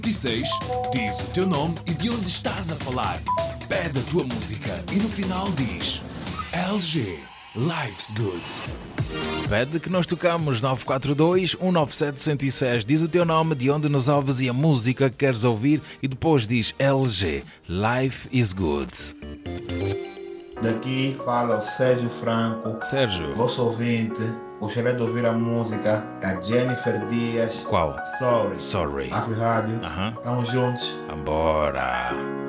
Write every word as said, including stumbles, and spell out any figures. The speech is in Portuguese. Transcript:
e seis, diz o teu nome e de onde estás a falar. Pede a tua música e no final diz L G, Life's Good. Pede que nós tocamos. Nove quatro dois, um nove sete, um zero seis. Diz o teu nome, de onde nos ouves e a música que queres ouvir e depois diz L G, Life is Good. Daqui fala o Sérgio Franco, Sérgio, vosso ouvinte. Gostaria de ouvir a música da Jennifer Dias. qual? Sorry. Sorry. Afro Rádio. Aham. Estamos juntos. Vambora.